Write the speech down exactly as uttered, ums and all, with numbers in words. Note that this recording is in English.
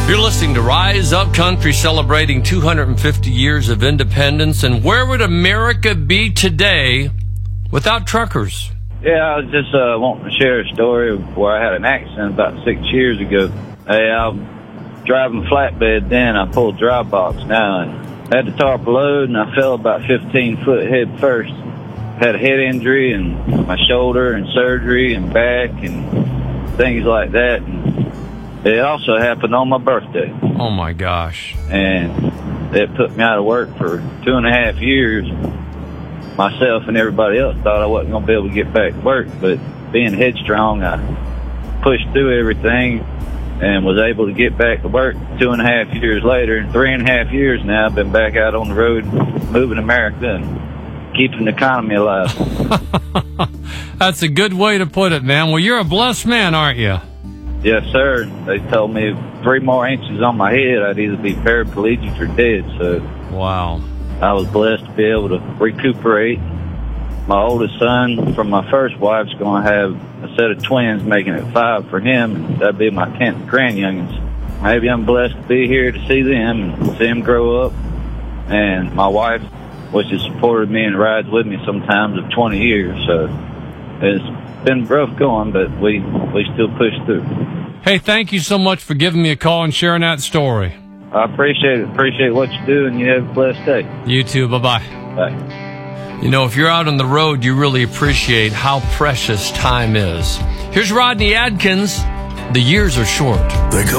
You're listening to Rise Up Country, celebrating two hundred fifty years of independence. And where would America be today without truckers? Yeah, I was just uh, wanting to share a story where I had an accident about six years ago. Hey, I was driving flatbed then. I pulled dry box now and had the tarp load, and I fell about fifteen foot head first. Had a head injury and my shoulder and surgery and back and things like that. And it also happened on my birthday. Oh, my gosh. And it put me out of work for two and a half years. Myself and everybody else thought I wasn't going to be able to get back to work, but being headstrong, I pushed through everything and was able to get back to work two and a half years later. And three and a half years now, I've been back out on the road moving America and keeping the economy alive. That's a good way to put it, man. Well, you're a blessed man, aren't you? Yes, sir. They told me three more inches on my head, I'd either be paraplegic or dead. So wow. I was blessed to be able to recuperate. My oldest son from my first wife's going to have a set of twins, making it five for him, and that'd be my tenth grandyoungins. Maybe I'm blessed to be here to see them and see them grow up. And my wife, which has supported me and rides with me sometimes of twenty years, so it's been rough going, but we, we still push through. Hey, thank you so much for giving me a call and sharing that story. I appreciate it. Appreciate what you do, and you have a blessed day. You too. Bye-bye. Bye. You know, if you're out on the road, you really appreciate how precious time is. Here's Rodney Adkins. The years are short.